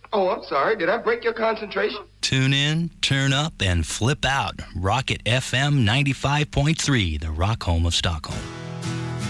Oh, I'm sorry. Did I break your concentration? Tune in, turn up, and flip out. Rocket FM 95.3, the rock home of Stockholm.